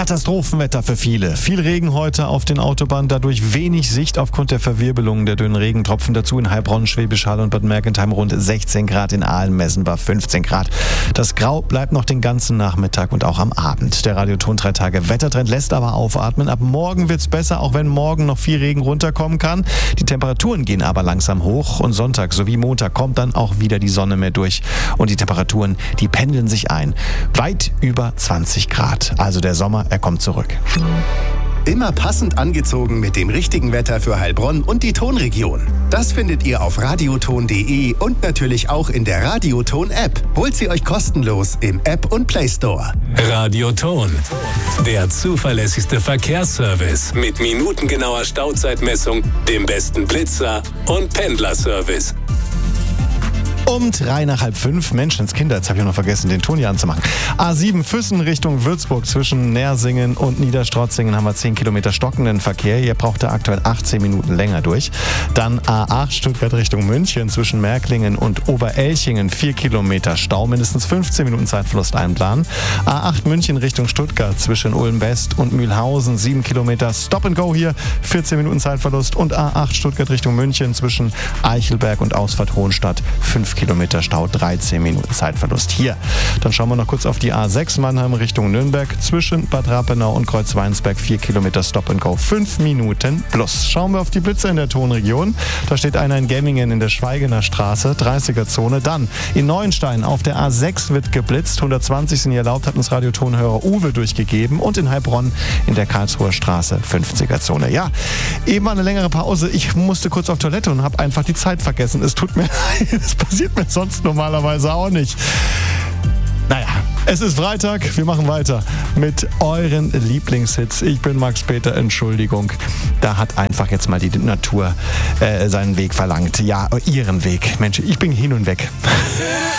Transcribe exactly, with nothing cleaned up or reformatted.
Katastrophenwetter für viele. Viel Regen heute auf den Autobahnen, dadurch wenig Sicht aufgrund der Verwirbelung der dünnen Regentropfen. Dazu in Heilbronn, Schwäbisch Hall und Bad Mergentheim rund sechzehn Grad, in Aalen, Messenbach fünfzehn Grad. Das Grau bleibt noch den ganzen Nachmittag und auch am Abend. Der Radioton drei Tage Wettertrend lässt aber aufatmen. Ab morgen wird's besser, auch wenn morgen noch viel Regen runterkommen kann. Die Temperaturen gehen aber langsam hoch und Sonntag sowie Montag kommt dann auch wieder die Sonne mehr durch. Und die Temperaturen, die pendeln sich ein. Weit über zwanzig Grad. Also der Sommer, er kommt zurück. Immer passend angezogen mit dem richtigen Wetter für Heilbronn und die Tonregion. Das findet ihr auf radioton punkt de und natürlich auch in der Radioton-App. Holt sie euch kostenlos im App und Play Store. Radioton, der zuverlässigste Verkehrsservice mit minutengenauer Stauzeitmessung, dem besten Blitzer und Pendlerservice. Um drei nach halb fünf, Menschenskinder, jetzt habe ich noch vergessen, den Ton hier anzumachen. A sieben Füssen Richtung Würzburg zwischen Nersingen und Niederstrotzingen haben wir zehn Kilometer stockenden Verkehr. Ihr braucht da aktuell achtzehn Minuten länger durch. Dann A acht Stuttgart Richtung München zwischen Märklingen und Oberelchingen vier Kilometer Stau, mindestens fünfzehn Minuten Zeitverlust einplanen. A acht München Richtung Stuttgart zwischen Ulm West und Mühlhausen sieben Kilometer Stop and Go hier, vierzehn Minuten Zeitverlust. Und A acht Stuttgart Richtung München zwischen Eichelberg und Ausfahrt Hohenstadt fünf Kilometer Stau, dreizehn Minuten Zeitverlust hier. Dann schauen wir noch kurz auf die A sechs Mannheim Richtung Nürnberg zwischen Bad Rappenau und Kreuzweinsberg vier Kilometer Stop and Go, fünf Minuten plus. Schauen wir auf die Blitze in der Tonregion. Da steht einer in Gemmingen in der Schweigener Straße, dreißiger Zone. Dann in Neuenstein auf der A sechs wird geblitzt, hundertzwanzig sind hier erlaubt, hat uns Radiotonhörer Uwe durchgegeben. Und in Heilbronn in der Karlsruher Straße, fünfziger Zone. Ja, eben war eine längere Pause. Ich musste kurz auf Toilette und habe einfach die Zeit vergessen. Es tut mir leid, es passiert mir sonst normalerweise auch nicht. Naja, es ist Freitag, wir machen weiter mit euren Lieblingshits. Ich bin Max Peter, Entschuldigung. Da hat einfach jetzt mal die Natur äh, seinen Weg verlangt. Ja, ihren Weg. Mensch, ich bin hin und weg.